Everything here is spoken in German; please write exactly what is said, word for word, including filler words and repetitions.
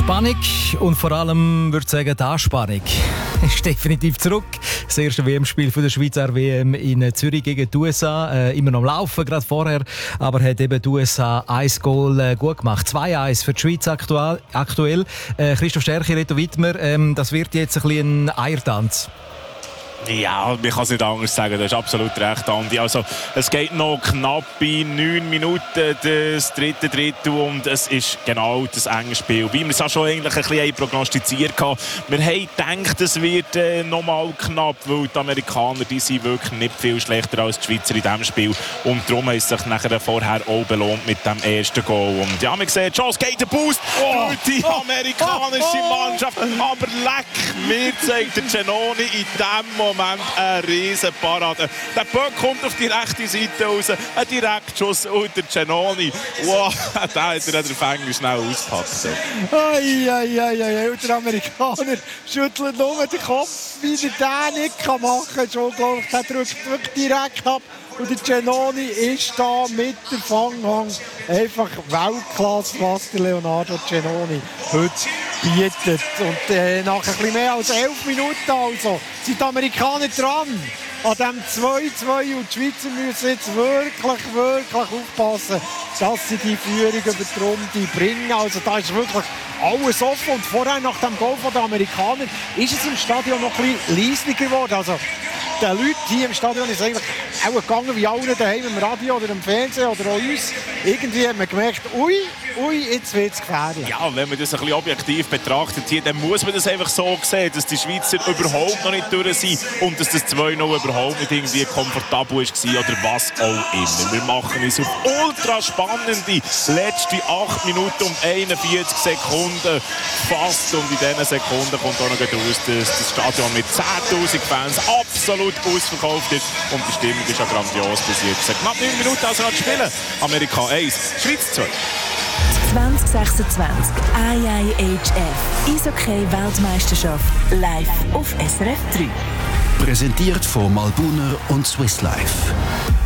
Spannung und vor allem, würde ich sagen, die Anspannung ist definitiv zurück. Das erste W M-Spiel der Schweizer W M in Zürich gegen die U S A. Äh, immer noch am Laufen, gerade vorher. Aber hat eben die U S A ein Goal äh, gut gemacht. zwei eins für die Schweiz aktuell. aktuell. Äh, Christoph Stärchi, Reto Wittmer, ähm, das wird jetzt ein bisschen ein Eiertanz. Ja, man kann es nicht anders sagen, du hast absolut recht, Andi. Also, es geht noch knapp in neun Minuten das dritte Drittel und es ist genau das enge Spiel. Wie wir es auch schon eigentlich ein bisschen prognostiziert haben. Wir haben gedacht, es wird äh, noch mal knapp, weil die Amerikaner die sind wirklich nicht viel schlechter als die Schweizer in diesem Spiel. Und darum haben sie sich nachher vorher auch belohnt mit dem ersten Goal. Und ja, man sieht schon, es geht ein Boost oh, durch die amerikanische Mannschaft. Aber leck, mir zeigt der Giannoni in diesem Moment Moment eine riesen Parade. Der Böck kommt auf die rechte Seite raus, ein Direktschuss und der Giannoni. Wow, da hat er den Fänger schnell ausgepackt. Eieieiei, der Amerikaner schüttelt nur den Kopf, wie er den nicht machen kann. Das ist unglaublich, der drückt wirklich direkt ab. Und der Giannoni ist da mit der Fanghang einfach Weltklasse, was der Leonardo Giannoni heute bietet. Und äh, nach ein bisschen mehr als elf Minuten also sind die Amerikaner dran an dem zwei zwei und die Schweizer müssen jetzt wirklich, wirklich aufpassen, dass sie die Führung über die Runde bringen. Also da ist wirklich alles offen. Und vorher nach dem Goal der Amerikaner ist es im Stadion noch ein bisschen leislicher geworden. Also den Leuten hier im Stadion ist eigentlich auch gegangen wie allen daheim im Radio oder im Fernsehen oder auch uns. Irgendwie haben wir gemerkt, ui, ui, jetzt wird es gefährlich. Ja, wenn man das ein bisschen objektiv betrachtet hier, dann muss man das einfach so sehen, dass die Schweizer überhaupt noch nicht durch sind und dass das zwei null überhaupt nicht irgendwie komfortabel war oder was auch immer. Wir machen uns auf ultra spannende letzte acht Minuten und einundvierzig Sekunden fast. Und in diesen Sekunden kommt auch noch raus, dass das Stadion mit zehntausend Fans absolut ausverkauft ist. Und die Stimmung ist ja grandios bis jetzt. Knapp neun Minuten also noch zu spielen. Amerika eins, Schweiz zwei. zwanzig sechsundzwanzig I I H F Eishockey-Weltmeisterschaft live auf S R F drei. Präsentiert von Malbuner und Swiss Life.